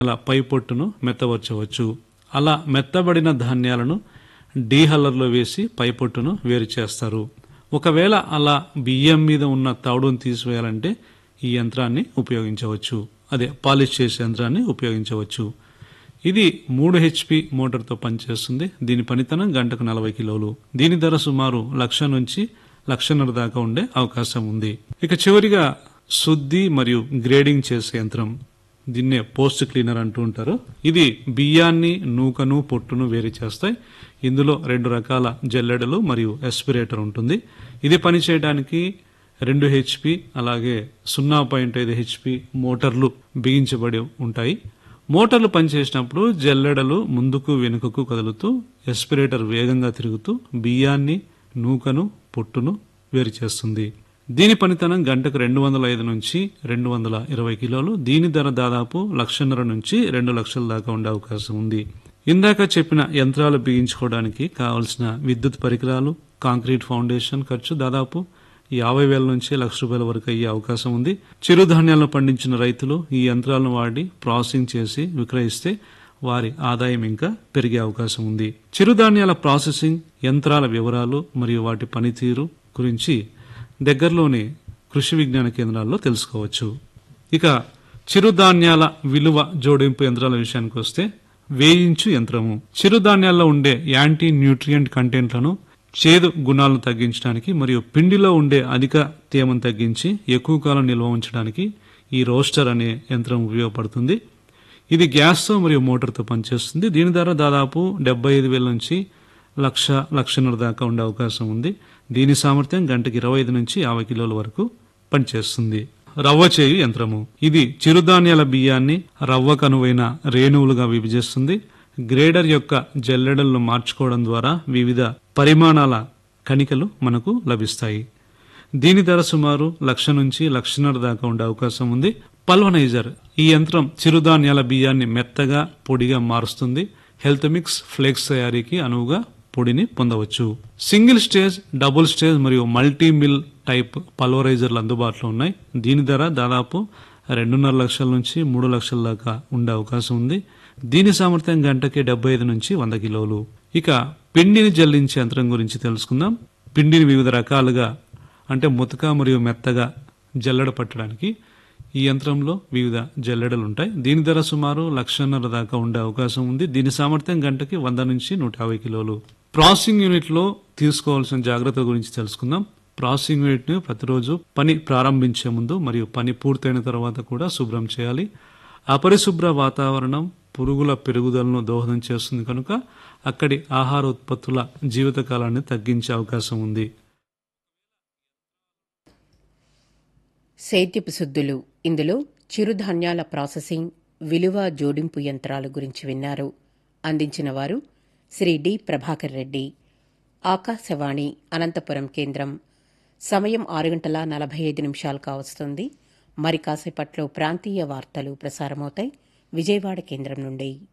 అలా పై పొట్టును మెత్తబరచవచ్చు. అలా మెత్తబడిన ధాన్యాలను డీహల్లర్లో వేసి పై పొట్టును వేరు చేస్తారు. ఒకవేళ అలా బియ్యం మీద ఉన్న తౌడును తీసివేయాలంటే ఈ యంత్రాన్ని ఉపయోగించవచ్చు. అదే పాలిష్ చేసే యంత్రాన్ని ఉపయోగించవచ్చు. ఇది 3 HP మోటార్తో పనిచేస్తుంది. దీని పనితనం గంటకు 40 కిలోలు. దీని ధర సుమారు 1,00,000 నుంచి 1,50,000 దాకా ఉండే అవకాశం ఉంది. ఇక చివరిగా శుద్ధి మరియు గ్రేడింగ్ చేసే యంత్రం, దీన్నే పోస్ట్ క్లీనర్ అంటూ ఉంటారు. ఇది బియ్యాన్ని, నూకను, పొట్టును వేరు చేస్తాయి. ఇందులో 2 రకాల జల్లెడలు మరియు ఎస్పిరేటర్ ఉంటుంది. ఇది పనిచేయడానికి 2 HP అలాగే 0.5 HP మోటార్లు బిగించబడి ఉంటాయి. మోటార్లు పనిచేసినప్పుడు జల్లెడలు ముందుకు వెనుకకు కదులుతూ ఎస్పిరేటర్ వేగంగా తిరుగుతూ బియ్యాన్ని, నూకను, పొట్టును వేరు చేస్తుంది. దీని పనితనం గంటకు 205 నుంచి 220 కిలోలు. దీని ధర దాదాపు 1,50,000 నుంచి 2,00,000 దాకా ఉండే అవకాశం ఉంది. ఇందాక చెప్పిన యంత్రాలు బిగించుకోవడానికి కావలసిన విద్యుత్ పరికరాలు, కాంక్రీట్ ఫౌండేషన్ ఖర్చు దాదాపు 50,000 నుంచి ₹1,00,000 వరకు అయ్యే అవకాశం ఉంది. చిరుధాన్యాలను పండించిన రైతులు ఈ యంత్రాలను వాడి ప్రాసెసింగ్ చేసి విక్రయిస్తే వారి ఆదాయం ఇంకా పెరిగే అవకాశం ఉంది. చిరుధాన్యాల ప్రాసెసింగ్ యంత్రాల వివరాలు మరియు వాటి పనితీరు గురించి దగ్గరలోని కృషి విజ్ఞాన కేంద్రాల్లో తెలుసుకోవచ్చు. ఇక చిరుధాన్యాల విలువ జోడింపు యంత్రాల విషయానికి వస్తే వేయించు యంత్రము చిరుధాన్యాల్లో ఉండే యాంటీ న్యూట్రియంట్ కంటెంట్లను, చేదు గుణాలను తగ్గించడానికి మరియు పిండిలో ఉండే అధిక తేమను తగ్గించి ఎక్కువ కాలం నిల్వ ఉంచడానికి ఈ రోస్టర్ అనే యంత్రం ఉపయోగపడుతుంది. ఇది గ్యాస్తో మరియు మోటార్తో పనిచేస్తుంది. దీని ధర దాదాపు 75,000 నుంచి 1,00,000 దాకా ఉండే అవకాశం ఉంది. దీని సామర్థ్యం గంటకి 25 నుంచి 50 కిలోల వరకు పనిచేస్తుంది. రవ్వ చేయు యంత్రము ఇది చిరుధాన్యాల బియ్యాన్ని రవ్వ కనువైన రేణువులుగా విభజిస్తుంది. గ్రేడర్ యొక్క జల్లెడలను మార్చుకోవడం ద్వారా వివిధ పరిమాణాల కణికలు మనకు లభిస్తాయి. దీని ధర సుమారు 1,00,000 నుంచి 1,50,000 దాకా ఉండే అవకాశం ఉంది. పల్వనైజర్ ఈ యంత్రం చిరుధాన్యాల బియ్యాన్ని మెత్తగా పొడిగా మారుస్తుంది. హెల్త్ మిక్స్, ఫ్లేక్స్ తయారీకి అనువుగా పొడిని పొందవచ్చు. సింగిల్ స్టేజ్, డబుల్ స్టేజ్ మరియు మల్టీ మిల్ టైప్ పల్వరైజర్లు అందుబాటులో ఉన్నాయి. దీని ధర దాదాపు 2,5 లక్షల నుంచి 3 లక్షల దాకా ఉండే అవకాశం ఉంది. దీని సామర్థ్యం గంటకి 75 నుంచి 100 కిలోలు. ఇక పిండిని జల్లించే యంత్రం గురించి తెలుసుకుందాం. పిండిని వివిధ రకాలుగా అంటే ముతక మరియు మెత్తగా జల్లెడ పట్టడానికి ఈ యంత్రంలో వివిధ జల్లెడలు ఉంటాయి. దీని ధర సుమారు 1,50,000 దాకా ఉండే అవకాశం ఉంది. దీని సామర్థ్యం గంటకి 100 నుంచి 150 కిలోలు. ప్రాసెసింగ్ యూనిట్ లో తీసుకోవాల్సిన జాగ్రత్తల గురించి తెలుసుకుందాం. ప్రాసెసింగ్ యూనిట్ ని ప్రతిరోజు పని ప్రారంభించే ముందు మరియు పని పూర్తయిన తర్వాత కూడా శుభ్రం చేయాలి. అపరిశుభ్ర వాతావరణం పురుగుల పెరుగుదలను దోహదం చేస్తుంది కనుక అక్కడి ఆహార ఉత్పత్తుల జీవితకాలాన్ని తగ్గించే అవకాశం ఉంది. సేద్యపు శుద్ధులు ఇందులో చిరుధాన్యాల ప్రాసెసింగ్, విలువ జోడింపు యంత్రాల గురించి విన్నారు. అందించిన వారు శ్రీ డి ప్రభాకర్ రెడ్డి. ఆకాశవాణి అనంతపురం కేంద్రం. సమయం 6:45 కావస్తుంది. మరి కాసేపట్లో ప్రాంతీయ వార్తలు ప్రసారమవుతాయి విజయవాడ కేంద్రం నుండి.